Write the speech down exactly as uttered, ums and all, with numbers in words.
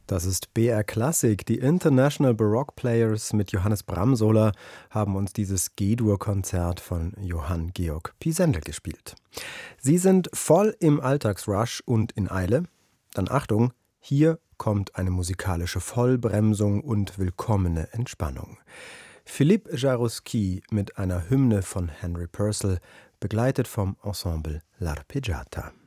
Das ist B R Klassik. Die International Baroque Players mit Johannes Bramsola haben uns dieses G-Dur-Konzert von Johann Georg Pisendel gespielt. Sie sind voll im Alltagsrush und in Eile? Dann Achtung, hier kommt eine musikalische Vollbremsung und willkommene Entspannung. Philippe Jaroussky mit einer Hymne von Henry Purcell, begleitet vom Ensemble L'Arpeggiata.